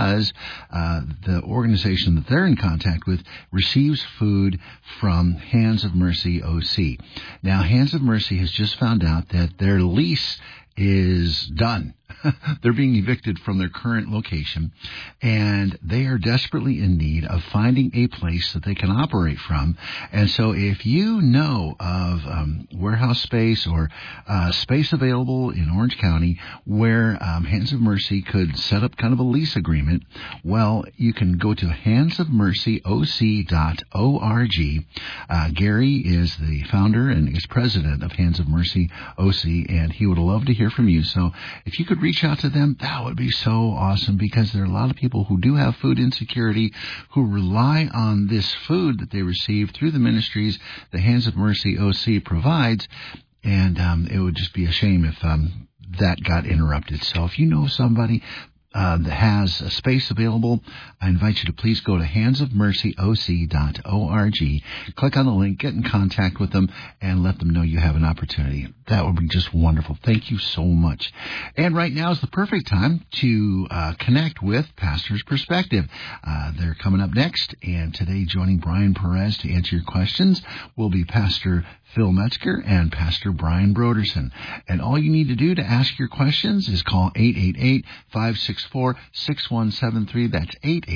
because the organization that they're in contact with receives food from Hands of Mercy OC. Now, Hands of Mercy has just found out that their lease is done. They're being evicted from their current location, and they are desperately in need of finding a place that they can operate from. And so if you know of warehouse space or space available in Orange County where Hands of Mercy could set up kind of a lease agreement, well, you can go to handsofmercyoc.org. Gary is the founder and is president of Hands of Mercy OC, and he would love to hear from you. So if you could reach out to them, that would be so awesome, because there are a lot of people who do have food insecurity who rely on this food that they receive through the ministries the Hands of Mercy OC provides, and it would just be a shame if that got interrupted. So if you know somebody that has a space available, I invite you to please go to handsofmercyoc.org, click on the link, get in contact with them, and let them know you have an opportunity. That would be just wonderful. Thank you so much. And right now is the perfect time to connect with Pastor's Perspective. They're coming up next, and today joining Brian Perez to answer your questions will be Pastor Phil Metzger and Pastor Brian Broderson. And all you need to do to ask your questions is call 888-564-6173. That's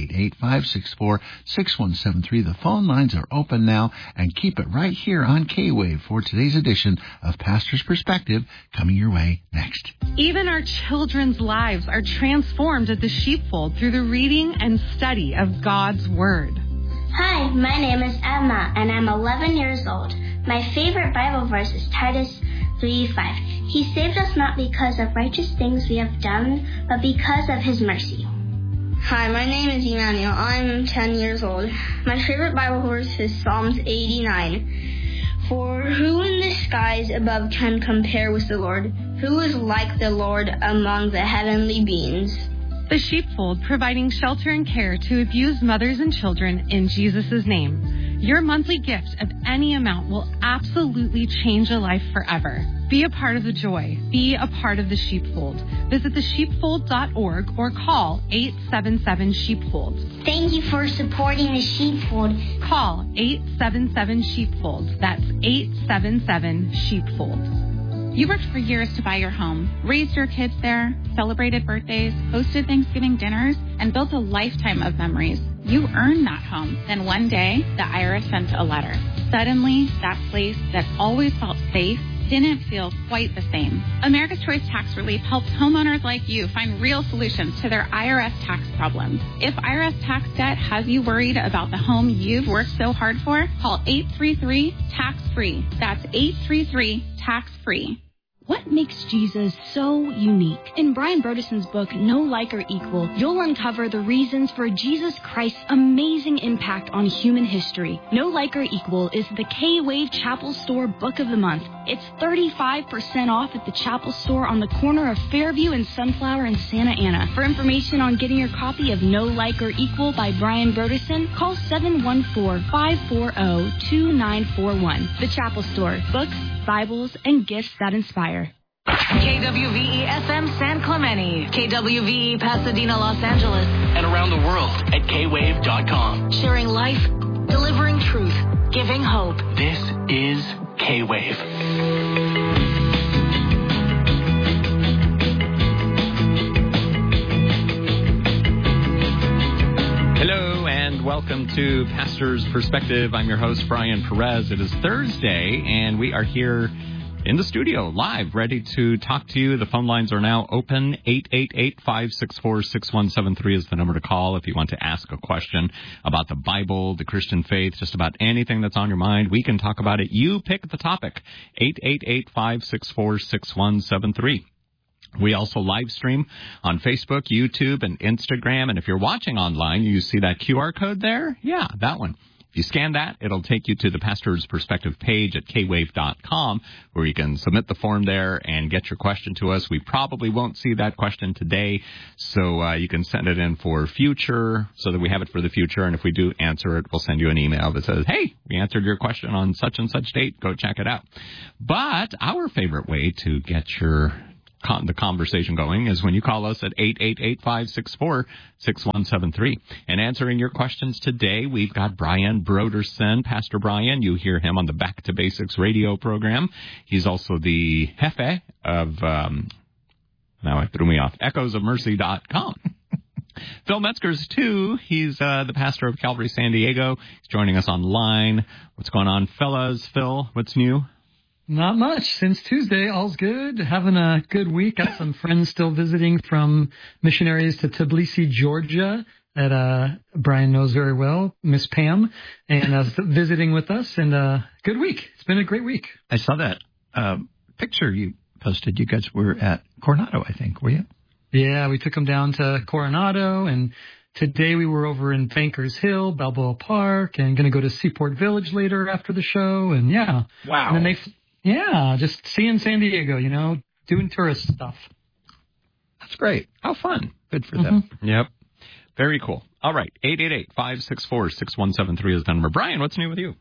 888-564-6173. The phone lines are open now, and keep it right here on K-Wave for today's edition of Pastor's Perspective, coming your way next. Even our children's lives are transformed at the Sheepfold through the reading and study of God's Word. Hi, my name is Emma, and I'm 11 years old. My favorite Bible verse is Titus 3:5. He saved us not because of righteous things we have done, but because of His mercy. Hi, my name is Emmanuel. I'm 10 years old. My favorite Bible verse is Psalms 89. For who in the skies above can compare with the Lord? Who is like the Lord among the heavenly beings? The Sheepfold, providing shelter and care to abused mothers and children in Jesus' name. Your monthly gift of any amount will absolutely change a life forever. Be a part of the joy. Be a part of the Sheepfold. Visit thesheepfold.org or call 877-SHEEPFOLD. Thank you for supporting the Sheepfold. Call 877-SHEEPFOLD. That's 877-SHEEPFOLD. You worked for years to buy your home, raised your kids there, celebrated birthdays, hosted Thanksgiving dinners, and built a lifetime of memories. You earned that home. Then one day, the IRS sent a letter. Suddenly, that place that always felt safe didn't feel quite the same. America's Choice Tax Relief helps homeowners like you find real solutions to their IRS tax problems. If IRS tax debt has you worried about the home you've worked so hard for, call 833-TAX-FREE. That's 833-TAX-FREE. What makes Jesus so unique? In Brian Broderson's book, No Like or Equal, you'll uncover the reasons for Jesus Christ's amazing impact on human history. No Like or Equal is the K-Wave Chapel Store Book of the Month. It's 35% off at the Chapel Store on the corner of Fairview and Sunflower in Santa Ana. For information on getting your copy of No Like or Equal by Brian Broderson, call 714-540-2941. The Chapel Store. Books, Bibles, and gifts that inspire. KWVE-FM San Clemente, KWVE Pasadena, Los Angeles, and around the world at kwave.com. Sharing life, delivering truth, giving hope. This is K-Wave. Hello and welcome to Pastor's Perspective. I'm your host, Brian Perez. It is Thursday, and we are here in the studio, live, ready to talk to you. The phone lines are now open. 888-564-6173 is the number to call if you want to ask a question about the Bible, the Christian faith, just about anything that's on your mind. We can talk about it. You pick the topic. 888-564-6173. We also live stream on Facebook, YouTube, and Instagram. And if you're watching online, you see that QR code there? Yeah, that one. If you scan that, it'll take you to the Pastor's Perspective page at kwave.com, where you can submit the form there and get your question to us. We probably won't see that question today, so you can send it in for future so that we have it for the future. And if we do answer it, we'll send you an email that says, hey, we answered your question on such and such date. Go check it out. But our favorite way to get your the conversation going is when you call us at 888-564-6173. And answering your questions today, we've got Brian Brodersen. Pastor Brian, you hear him on the Back to Basics radio program. He's also the jefe of, now it threw me off, echoesofmercy.com. Phil Metzger's too. He's the pastor of Calvary San Diego. He's joining us online. What's going on, fellas? Phil, what's new? Not much. Since Tuesday, all's good. Having a good week. Got some friends still visiting from missionaries to Tbilisi, Georgia, that Brian knows very well, Miss Pam, and visiting with us. And good week. It's been a great week. I saw that picture you posted. You guys were at Coronado, I think, were you? Yeah, we took them down to Coronado, and today we were over in Bankers Hill, Balboa Park, and going to go to Seaport Village later after the show. And yeah. Wow. And then just seeing San Diego, doing tourist stuff. That's great. How fun. Good for them. Yep. Very cool. All right. 888-564-6173 is the number. Brian, what's new with you?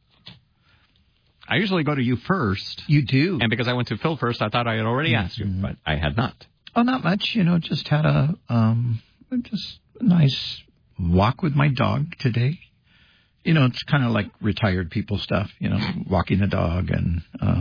I usually go to you first. You do. And because I went to Phil first, I thought I had already asked you, but I had not. Oh, not much. Just had a nice walk with my dog today. It's kind of like retired people stuff, walking the dog and...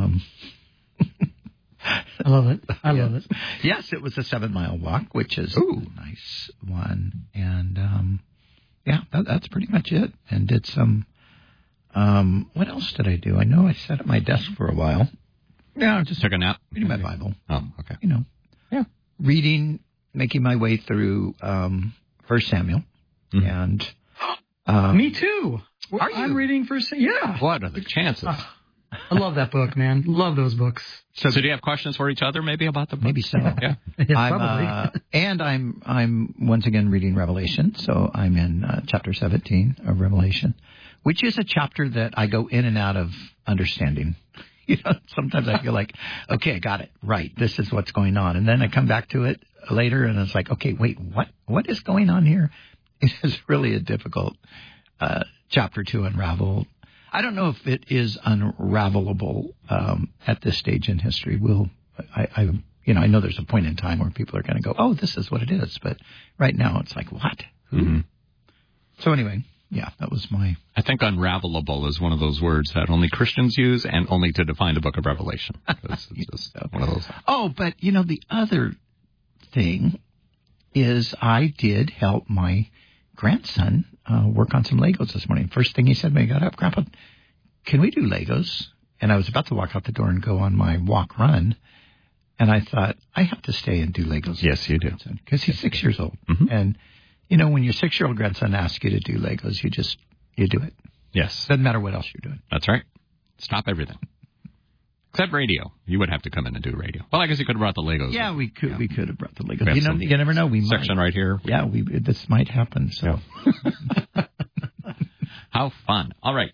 I love it. I love it. Yes, it was a 7-mile walk, which is a nice one. And, that's pretty much it. And did some... what else did I do? I know I sat at my desk for a while. Yeah, just took a nap. Reading my Bible. Oh, okay. Yeah. Reading, making my way through 1 Samuel. Mm-hmm. And... me too. Are you? I'm reading 1 Samuel. Yeah. What are the chances? I love that book, man. Love those books. So do you have questions for each other maybe about the book? Maybe so. Yeah. Probably. And I'm once again reading Revelation. So I'm in chapter 17 of Revelation, which is a chapter that I go in and out of understanding. Sometimes I feel like, okay, I got it. Right. This is what's going on. And then I come back to it later and it's like, okay, wait, what is going on here? It is really a difficult chapter to unravel. I don't know if it is unravelable at this stage in history. I know there's a point in time where people are going to go, oh, this is what it is. But right now it's like, what? Who? Mm-hmm. So anyway, yeah, that was my... I think unravelable is one of those words that only Christians use and only to define the book of Revelation. It's just one of those. Oh, but, the other thing is I did help my grandson work on some Legos this morning. First thing he said when he got up, Grandpa, can we do Legos? And I was about to walk out the door and go on my walk-run, and I thought, I have to stay and do Legos. Yes, you do. Because he's 6 years old. Mm-hmm. And, when your 6-year-old grandson asks you to do Legos, you do it. Yes. Doesn't matter what else you're doing. That's right. Stop everything. Except radio. You would have to come in and do radio. Well, I guess you could have brought the Legos. Yeah, we could. Yeah. We could have brought the Legos. You never know. We section might. Right here. Yeah, this might happen. So. Yeah. How fun. All right.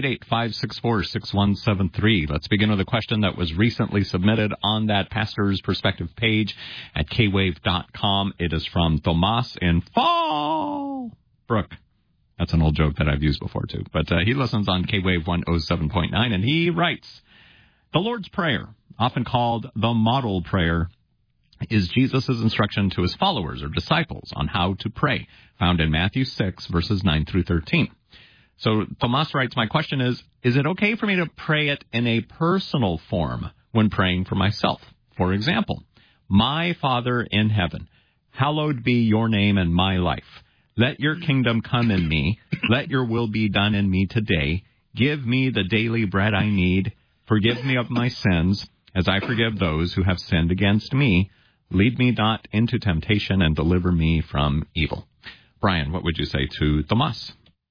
888-564-6173. Let's begin with a question that was recently submitted on that Pastor's Perspective page at kwave.com. It is from Tomas in Fallbrook. That's an old joke that I've used before, too. But he listens on K-Wave 107.9, and he writes, the Lord's Prayer, often called the model prayer, is Jesus' instruction to his followers or disciples on how to pray, found in Matthew 6, verses 9 through 13. So Tomas writes, my question is it okay for me to pray it in a personal form when praying for myself? For example, my Father in heaven, hallowed be your name in my life. Let your kingdom come in me. Let your will be done in me today. Give me the daily bread I need. Forgive me of my sins, as I forgive those who have sinned against me. Lead me not into temptation and deliver me from evil. Brian, what would you say to Tomas?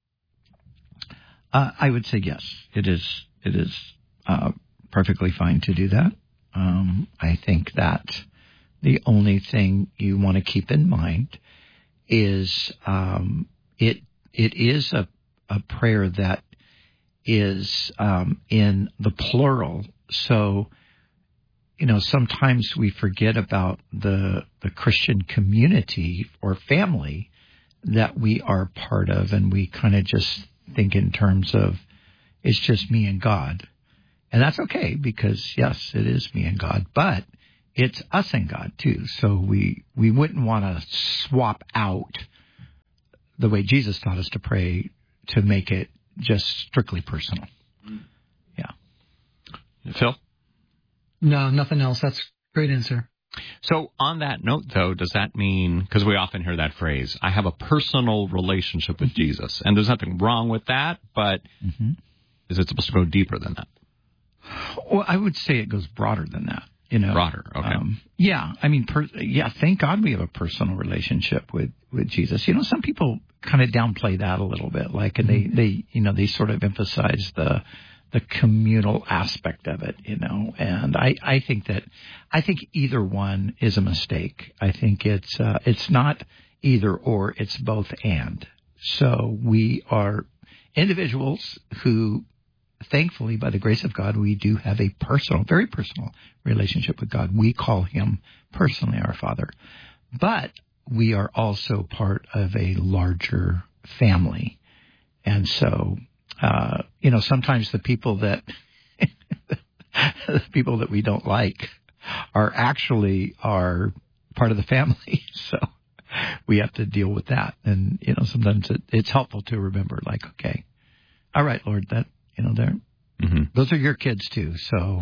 I would say yes. It is perfectly fine to do that. I think that the only thing you want to keep in mind is it is a prayer that is in the plural. So, sometimes we forget about the Christian community or family that we are part of, and we kind of just think in terms of it's just me and God. And that's okay because, yes, it is me and God. But it's us and God too. So we wouldn't want to swap out the way Jesus taught us to pray to make it just strictly personal. Yeah. Phil? No, nothing else. That's a great answer. So on that note, though, does that mean, because we often hear that phrase, I have a personal relationship with Jesus, and there's nothing wrong with that, but is it supposed to go deeper than that? Well, I would say it goes broader than that. Broader, okay. Yeah, I mean, thank God we have a personal relationship with Jesus. Some people kind of downplay that a little bit, like, and they sort of emphasize the communal aspect of it, and I think either one is a mistake. I think it's not either or, it's both and. So we are individuals who, thankfully, by the grace of God, we do have a very personal relationship with God. We call him personally our Father. But we are also part of a larger family. And so, sometimes the people that we don't like are actually part of the family. So we have to deal with that. And, sometimes it's helpful to remember, like, okay, all right, Lord, that, those are your kids too. So,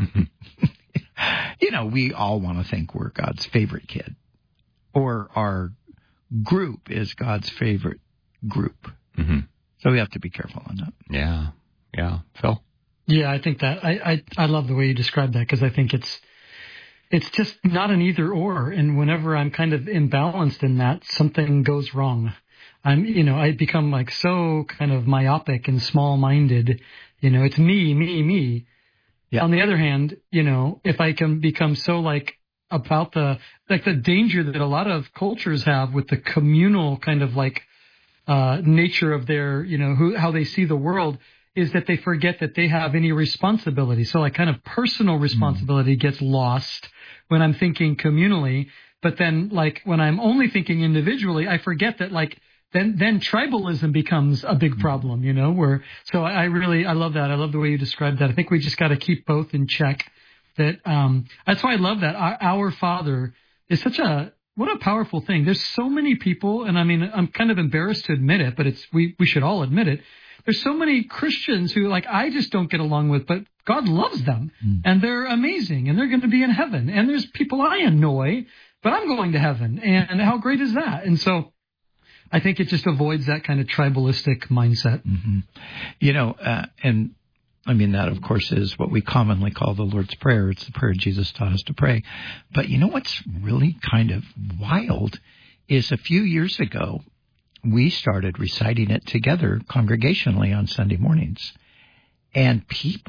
we all want to think we're God's favorite kid, or our group is God's favorite group. So we have to be careful on that. Yeah. Phil? Yeah, I think that I love the way you described that, because I think it's just not an either or. And whenever I'm kind of imbalanced in that, something goes wrong. I become like so kind of myopic and small-minded. It's me. Yeah. On the other hand, if I can become so like about the danger that a lot of cultures have with the communal kind of like nature of their, how they see the world, is that they forget that they have any responsibility. So like kind of personal responsibility gets lost when I'm thinking communally. But then like when I'm only thinking individually, I forget that like then tribalism becomes a big problem, so I love that. I love the way you described that. I think we just got to keep both in check. That's why I love that. Our Father is what a powerful thing. There's so many people, and I mean, I'm kind of embarrassed to admit it, but we should all admit it. There's so many Christians who like I just don't get along with, but God loves them and they're amazing and they're going to be in heaven. And there's people I annoy, but I'm going to heaven. And how great is that? And so I think it just avoids that kind of tribalistic mindset. And I mean, that, of course, is what we commonly call the Lord's Prayer. It's the prayer Jesus taught us to pray. But what's really kind of wild is a few years ago, we started reciting it together congregationally on Sunday mornings. And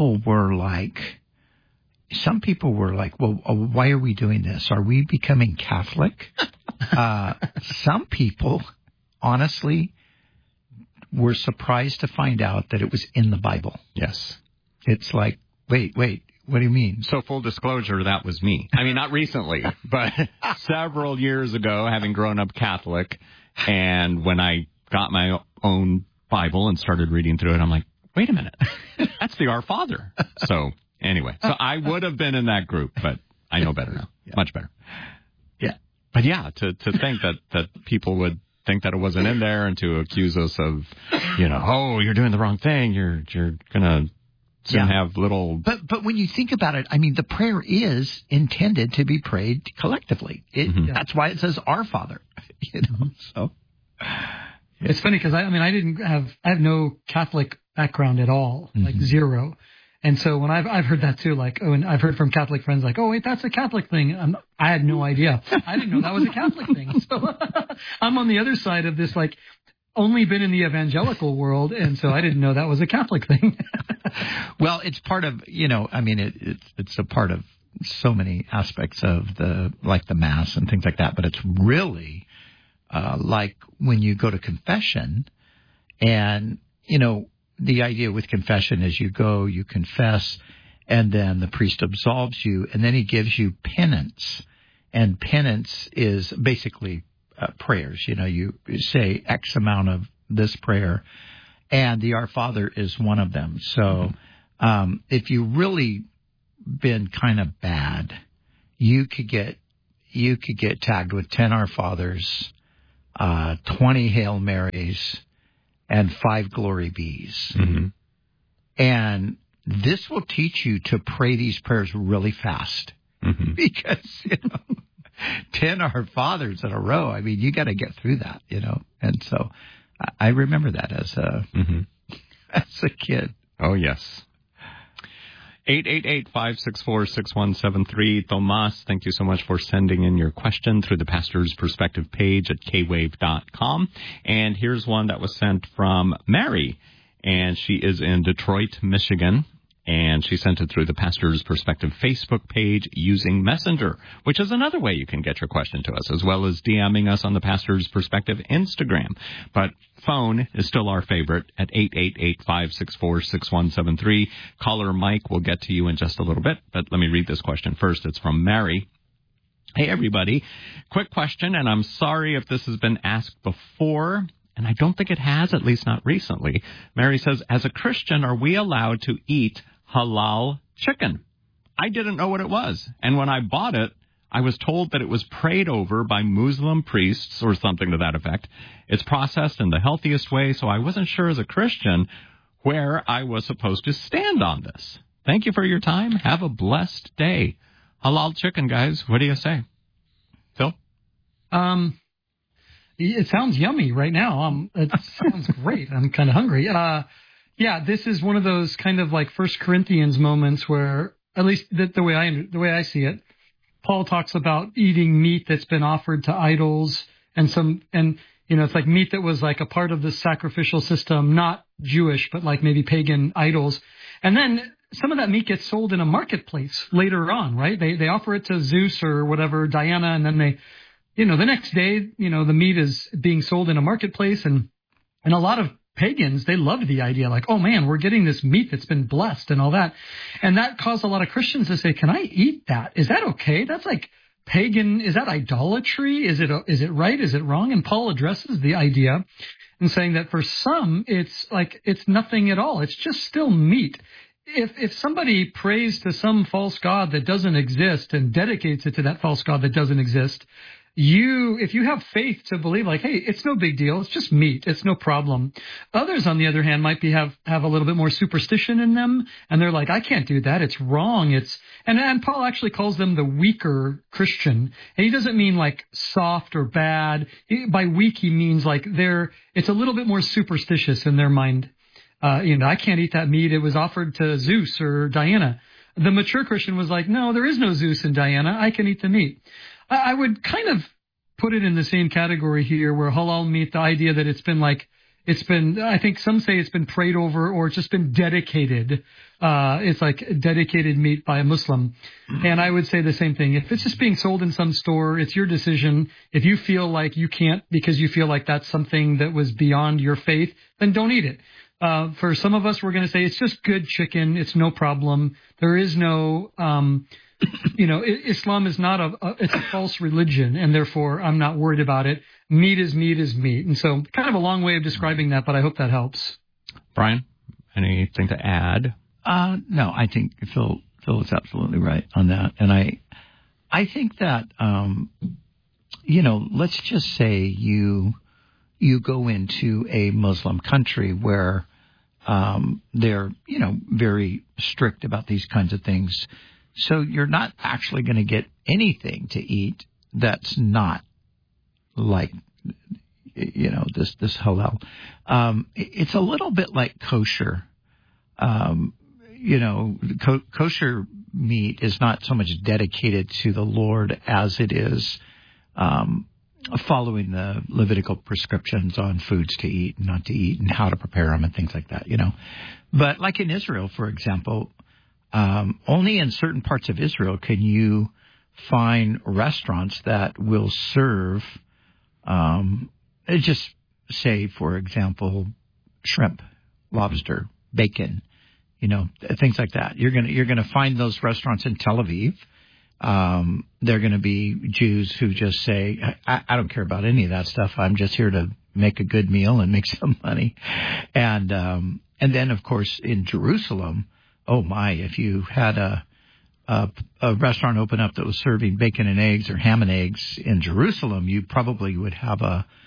some people were like, well, why are we doing this? Are we becoming Catholic? Some people, honestly, were surprised to find out that it was in the Bible. Yes. It's like, wait, what do you mean? So full disclosure, that was me. I mean, not recently, but several years ago, having grown up Catholic, and when I got my own Bible and started reading through it, I'm like, wait a minute, that's the Our Father. So anyway, I would have been in that group, but I know better now. Yeah. Much better. Yeah. But yeah, to think that people would think that it wasn't in there and to accuse us of, oh, you're doing the wrong thing. You're going to soon have little... But when you think about it, I mean, the prayer is intended to be prayed collectively. That's why it says Our Father, so... It's funny because I have no Catholic background at all, like zero. And so when I've heard that too, like, and I've heard from Catholic friends like, oh wait, that's a Catholic thing. I had no idea. I didn't know that was a Catholic thing. So I'm on the other side of this, like, only been in the evangelical world, and so I didn't know that was a Catholic thing. Well, it's part of, it's a part of so many aspects of the Mass and things like that, but it's really like when you go to confession, and, the idea with confession is you go, you confess, and then the priest absolves you, and then he gives you penance. And penance is basically prayers. You say X amount of this prayer, and the Our Father is one of them. So if you've really been kind of bad you could get tagged with 10 Our Fathers, 20 Hail Marys, and 5 Glory Bees. Mm-hmm. And this will teach you to pray these prayers really fast. Mm-hmm. Because, 10 Our Fathers in a row, I mean, you got to get through that, And so I remember that as a kid. Oh, yes. 888-564-6173. Tomas, thank you so much for sending in your question through the Pastor's Perspective page at kwave.com. And here's one that was sent from Mary, and she is in Detroit, Michigan. And she sent it through the Pastor's Perspective Facebook page using Messenger, which is another way you can get your question to us, as well as DMing us on the Pastor's Perspective Instagram. But phone is still our favorite at 888-564-6173. Caller Mike will get to you in just a little bit, but let me read this question first. It's from Mary. Hey, everybody. Quick question, and I'm sorry if this has been asked before, and I don't think it has, at least not recently. Mary says, as a Christian, are we allowed to eat halal chicken? I didn't know what it was. And when I bought it, I was told that it was prayed over by Muslim priests or something to that effect. It's processed in the healthiest way, so I wasn't sure as a Christian where I was supposed to stand on this. Thank you for your time. Have a blessed day. Halal chicken, guys. What do you say? Phil? It sounds yummy right now. It sounds great. I'm kind of hungry. Yeah, this is one of those kind of like 1 Corinthians moments where, at least the way I see it, Paul talks about eating meat that's been offered to idols and it's like meat that was like a part of the sacrificial system, not Jewish, but like maybe pagan idols. And then some of that meat gets sold in a marketplace later on, right? They offer it to Zeus or whatever, Diana, and then they, the next day, the meat is being sold in a marketplace, and a lot of pagans, they loved the idea, like, oh man, we're getting this meat that's been blessed and all that. And that caused a lot of Christians to say, can I eat that? Is that okay? That's like pagan. Is that idolatry? Is it right? Is it wrong? And Paul addresses the idea and saying that for some, it's like, it's nothing at all. It's just still meat. If somebody prays to some false god that doesn't exist and dedicates it to that false god that doesn't exist, if you have faith to believe, like, hey, it's no big deal, it's just meat, it's no problem. Others, on the other hand, might have a little bit more superstition in them, and they're like, I can't do that, it's wrong. And Paul actually calls them the weaker Christian, and he doesn't mean like soft or bad. By weak, he means like it's a little bit more superstitious in their mind. I can't eat that meat, it was offered to Zeus or Diana. The mature Christian was like, no, there is no Zeus and Diana, I can eat the meat. I would kind of put it in the same category here where halal meat, the idea that I think some say it's been prayed over or it's just been dedicated. It's like dedicated meat by a Muslim. And I would say the same thing. If it's just being sold in some store, it's your decision. If you feel like you can't because you feel like that's something that was beyond your faith, then don't eat it. For some of us, we're going to say it's just good chicken. It's no problem. There is no, Islam is not it's a false religion, and therefore I'm not worried about it. Meat is meat is meat. And so kind of a long way of describing that, but I hope that helps. Brian, anything to add? No, I think Phil is absolutely right on that. And I think that, let's just say you go into a Muslim country where they're, very strict about these kinds of things. So you're not actually going to get anything to eat that's not like, this halal. It's a little bit like kosher. Kosher meat is not so much dedicated to the Lord as it is following the Levitical prescriptions on foods to eat and not to eat and how to prepare them and things like that, But like in Israel, for example, only in certain parts of Israel can you find restaurants that will serve, just say, for example, shrimp, lobster, bacon, things like that. You're gonna find those restaurants in Tel Aviv. They're going to be Jews who just say, I don't care about any of that stuff. I'm just here to make a good meal and make some money. And then, of course, in Jerusalem, oh my, if you had a a restaurant open up that was serving bacon and eggs or ham and eggs in Jerusalem, you probably would have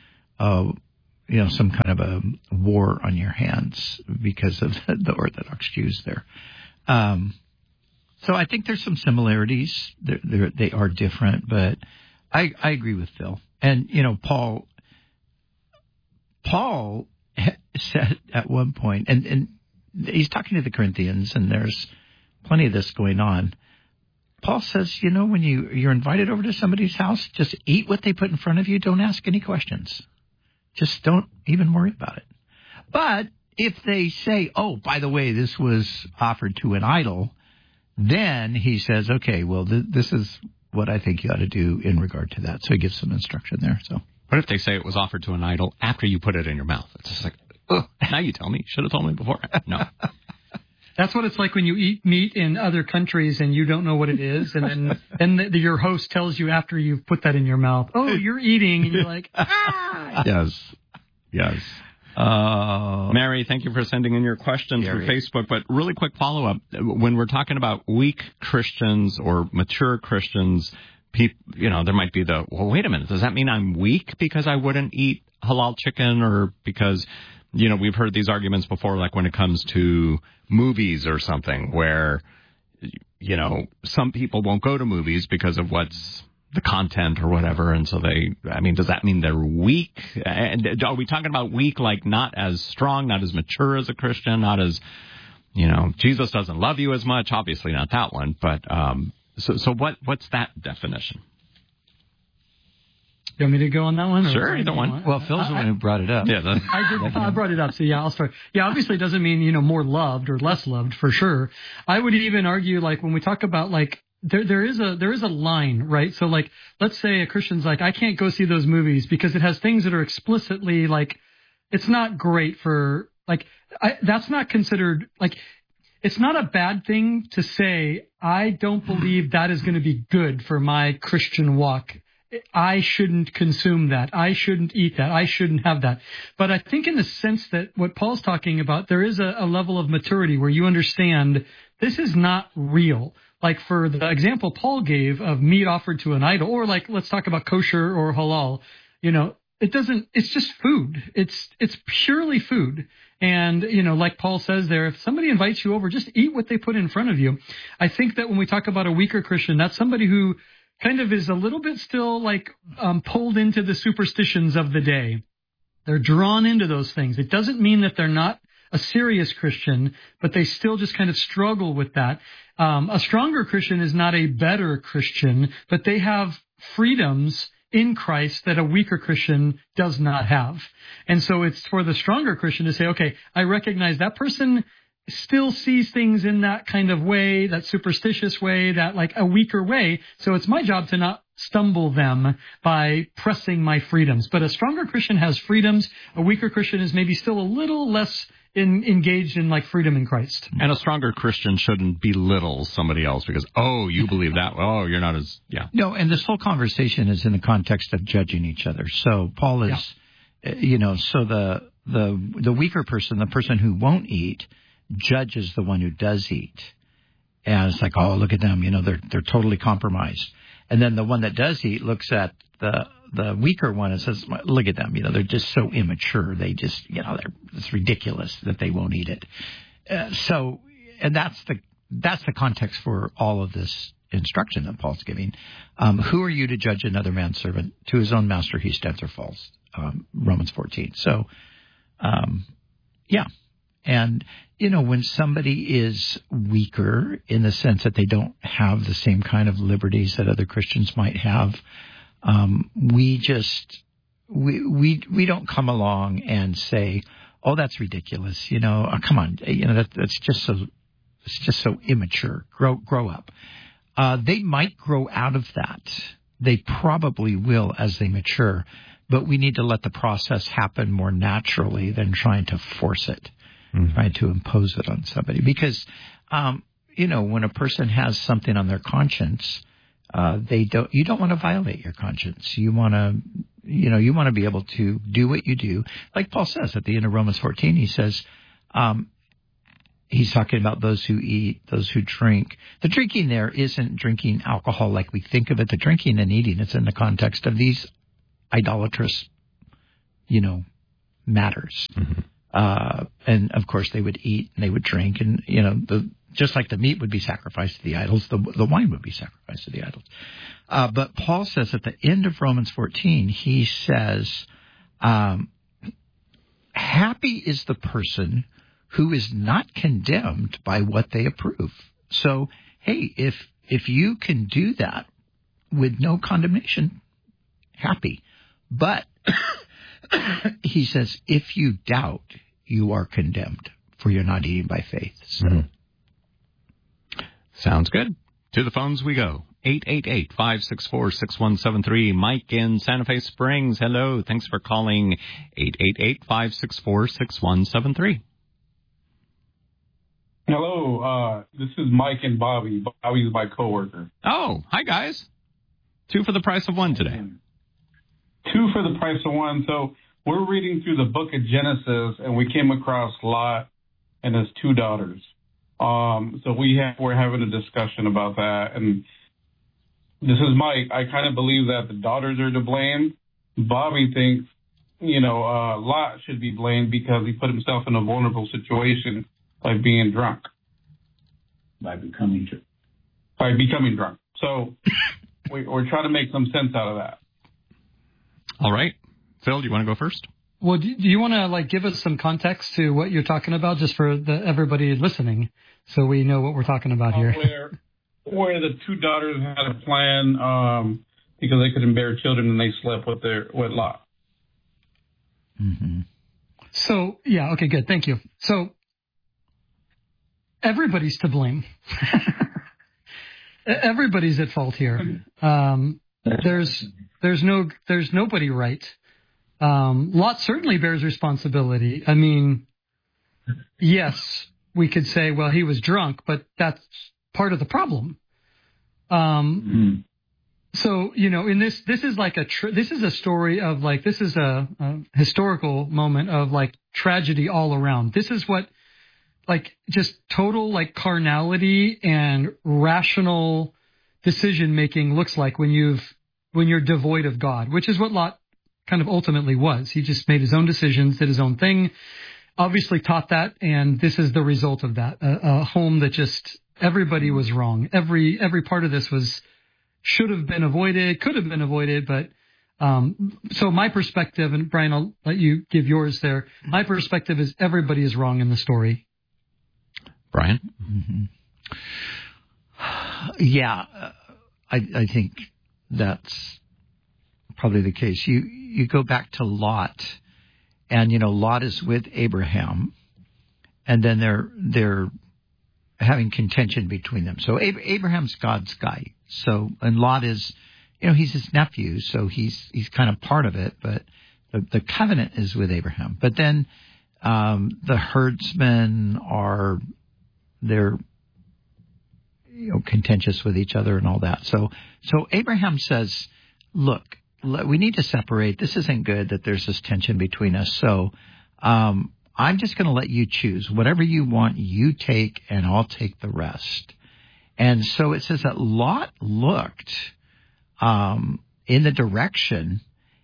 some kind of a war on your hands because of the Orthodox Jews there. So I think there's some similarities. They are different, but I agree with Phil. And, Paul said at one point, and he's talking to the Corinthians, and there's plenty of this going on. Paul says, when you're invited over to somebody's house, just eat what they put in front of you. Don't ask any questions. Just don't even worry about it. But if they say, oh, by the way, this was offered to an idol, then he says, okay, well, this is what I think you ought to do in regard to that. So he gives some instruction there. So, what if they say it was offered to an idol after you put it in your mouth? It's just like, oh, now you tell me. Should have told me before. No. That's what it's like when you eat meat in other countries and you don't know what it is, and then your host tells you after you've put that in your mouth, oh, you're eating, and you're like, ah! Yes. Mary, thank you for sending in your questions through Facebook. But really quick follow-up. When we're talking about weak Christians or mature Christians, there might be well, wait a minute, does that mean I'm weak because I wouldn't eat halal chicken, or because... we've heard these arguments before, like when it comes to movies or something, where, some people won't go to movies because of what's the content or whatever. And so does that mean they're weak? And are we talking about weak, like not as strong, not as mature as a Christian, not as, Jesus doesn't love you as much? Obviously not that one. But so what's that definition? You want me to go on that one? Sure, either one. Well, Phil's the one who brought it up. Yeah, I brought it up, so yeah, I'll start. Yeah, obviously it doesn't mean, more loved or less loved, for sure. I would even argue, like, when we talk about, like, there is a line, right? So, like, let's say a Christian's like, I can't go see those movies because it has things that are explicitly, like, it's not great for, like, that's not considered, like, it's not a bad thing to say, I don't believe that is going to be good for my Christian walk. I shouldn't consume that. I shouldn't eat that. I shouldn't have that. But I think in the sense that what Paul's talking about, there is a level of maturity where you understand this is not real. Like for the example Paul gave of meat offered to an idol, or like let's talk about kosher or halal, it's just food. It's purely food. And, like Paul says there, if somebody invites you over, just eat what they put in front of you. I think that when we talk about a weaker Christian, that's somebody who kind of is a little bit still like pulled into the superstitions of the day. They're drawn into those things. It doesn't mean that they're not a serious Christian, but they still just kind of struggle with that. A stronger Christian is not a better Christian, but they have freedoms in Christ that a weaker Christian does not have. And so it's for the stronger Christian to say, okay, I recognize that person still sees things in that kind of way, that superstitious way, that like a weaker way. So it's my job to not stumble them by pressing my freedoms. But a stronger Christian has freedoms. A weaker Christian is maybe still a little less engaged in like freedom in Christ. And a stronger Christian shouldn't belittle somebody else because, oh, you believe that. Oh, you're not as, yeah. No, and this whole conversation is in the context of judging each other. So Paul is, so the weaker person, the person who won't eat, judges the one who does eat. And it's like, oh, look at them, they're totally compromised. And then the one that does eat looks at the weaker one and says, look at them, they're just so immature. They just, it's ridiculous that they won't eat it. And that's the context for all of this instruction that Paul's giving. Who are you to judge another man's servant? To his own master he stands or falls. Romans 14. So, yeah. And, when somebody is weaker in the sense that they don't have the same kind of liberties that other Christians might have, we don't come along and say, oh, that's ridiculous. Come on. That's just so immature. Grow up. They might grow out of that. They probably will as they mature, but we need to let the process happen more naturally than trying to force it. Trying to impose it on somebody. Because, when a person has something on their conscience, you don't want to violate your conscience. You want to be able to do what you do. Like Paul says at the end of Romans 14, he says, he's talking about those who eat, those who drink. The drinking there isn't drinking alcohol like we think of it. The drinking and eating, it's in the context of these idolatrous, matters. Mm-hmm. And of course they would eat and they would drink, and just like the meat would be sacrificed to the idols, the wine would be sacrificed to the idols. But Paul says at the end of Romans 14, he says, happy is the person who is not condemned by what they approve. So, hey, if you can do that with no condemnation, happy. But he says, if you doubt, you are condemned, for you're not eating by faith. So. Mm-hmm. Sounds good. To the phones we go. 888-564-6173. Mike in Santa Fe Springs. Hello. Thanks for calling. 888-564-6173. Hello. This is Mike and Bobby. Bobby's my coworker. Oh, hi, guys. 2 for the price of 1 today. 2 for the price of 1. So we're reading through the book of Genesis, and we came across Lot and his 2 daughters. So we're having a discussion about that, and this is Mike. I kind of believe that the daughters are to blame. Bobby thinks, Lot should be blamed because he put himself in a vulnerable situation by being drunk. By becoming drunk. So we're trying to make some sense out of that. All right. Phil, do you want to go first? Well, do you want to give us some context to what you're talking about, just for everybody listening, so we know what we're talking about here? Where the 2 daughters had a plan because they couldn't bear children and they slept with Lot. Mm-hmm. So yeah, okay, good, thank you. So everybody's to blame. Everybody's at fault here. There's nobody right. Lot certainly bears responsibility. I mean, yes, we could say, well, he was drunk, but that's part of the problem. So, in this is this is a story of this is a historical moment of tragedy all around. This is what just total carnality and rational decision making looks like when you're devoid of God, which is what Lot kind of ultimately was. He just made his own decisions, did his own thing, obviously taught that, and this is the result of that. A home that just everybody was wrong. Every part of this should have been avoided, could have been avoided, but so my perspective, and Brian, I'll let you give yours there. My perspective is everybody is wrong in the story. Brian? Mm-hmm. Yeah, I think that's probably the case. You go back to Lot, and Lot is with Abraham, and then they're having contention between them. So Abraham's God's guy. So, and Lot is, he's his nephew, so he's kind of part of it, but the covenant is with Abraham. But then the herdsmen they're contentious with each other and all that. So Abraham says, look, we need to separate. This isn't good that there's this tension between us. So I'm just going to let you choose. Whatever you want, you take, and I'll take the rest. And so it says that Lot looked in the direction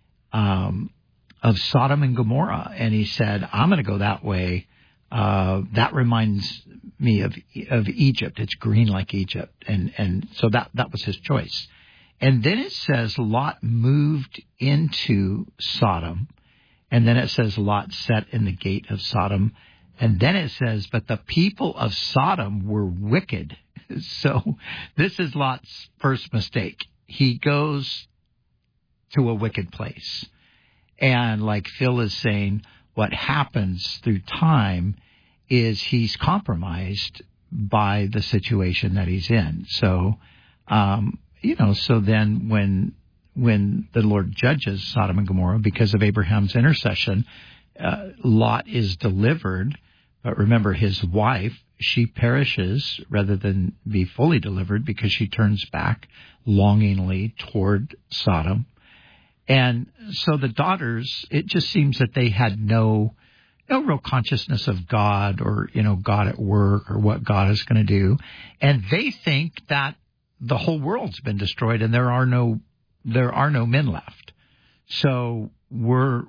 of Sodom and Gomorrah, and he said, I'm going to go that way. That reminds me of Egypt. It's green like Egypt. And so that was his choice. And then it says Lot moved into Sodom. And then it says Lot sat in the gate of Sodom. And then it says, but the people of Sodom were wicked. So this is Lot's first mistake. He goes to a wicked place. And like Phil is saying, what happens through time is he's compromised by the situation that he's in. So, so then when the Lord judges Sodom and Gomorrah because of Abraham's intercession, Lot is delivered. But remember, his wife, she perishes rather than be fully delivered because she turns back longingly toward Sodom. And so the daughters, it just seems that they had no no real consciousness of God or, God at work or what God is going to do. And they think that the whole world's been destroyed and there are no men left. So what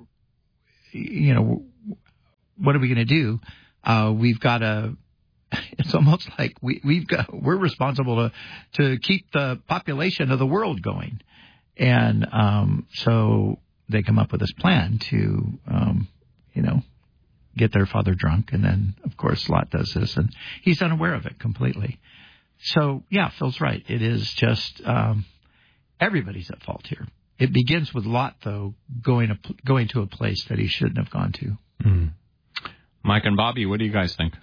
are we going to do? We've got to, it's almost like we're responsible to keep the population of the world going. And so they come up with this plan to, get their father drunk. And then, of course, Lot does this, and he's unaware of it completely. So, yeah, Phil's right. It is just everybody's at fault here. It begins with Lot, though, going to a place that he shouldn't have gone to. Mm. Mike and Bobby, what do you guys think?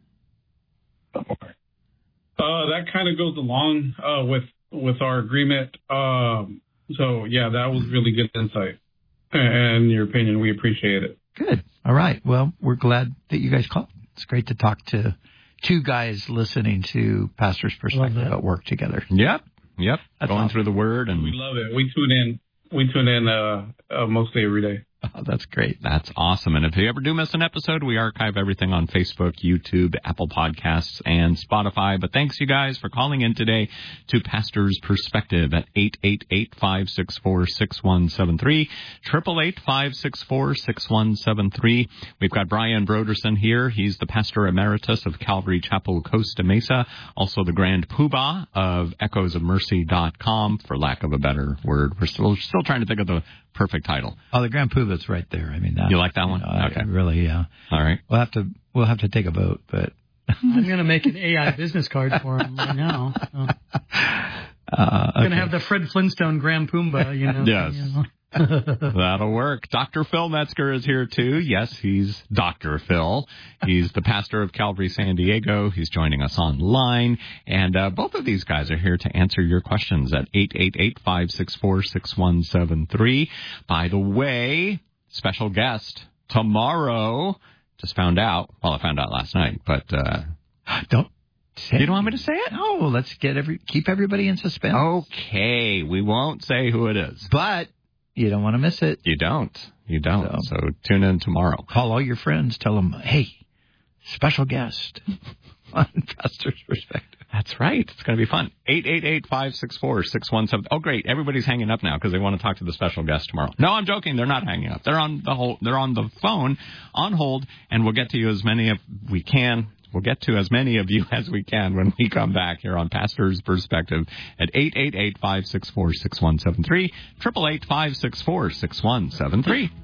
That kind of goes along with our agreement. So, yeah, that was really good insight. And your opinion, we appreciate it. Good. All right. Well, we're glad that you guys called. It's great to talk to two guys listening to Pastor's Perspective at work together. Yep. That's going awesome. Through the Word. And we love it. We tune in mostly every day. Oh, that's great. That's awesome. And if you ever do miss an episode, we archive everything on Facebook, YouTube, Apple Podcasts, and Spotify. But thanks, you guys, for calling in today to Pastor's Perspective at 888-564-6173, 888-564-6173. We've got Brian Broderson here. He's the pastor emeritus of Calvary Chapel, Costa Mesa, also the grand poobah of echoesofmercy.com, for lack of a better word. We're still trying to think of the perfect title. Oh, the grand poobah's right there. I mean, you like that one? Okay, really, yeah. All right. We'll have to take a vote, but I'm going to make an AI business card for him right now. So. I'm going to have the Fred Flintstone Grand Pumbaa, Yes. That'll work. Dr. Phil Metzger is here, too. Yes, he's Dr. Phil. He's the pastor of Calvary San Diego. He's joining us online. And both of these guys are here to answer your questions at 888-564-6173. By the way, special guest tomorrow. Just found out. Well, I found out last night, but don't. You don't want me to say it? No, let's keep everybody in suspense. Okay, we won't say who it is. But you don't want to miss it. You don't. So tune in tomorrow. Call all your friends. Tell them, hey, special guest on Pastor's Perspective. That's right. It's going to be fun. 888-564-6173. Oh, great. Everybody's hanging up now because they want to talk to the special guest tomorrow. No, I'm joking. They're not hanging up. They're on the phone on hold, and we'll get to you as many as we can. We'll get to as many of you as we can when we come back here on Pastor's Perspective at 888-564-6173, 888-564-6173.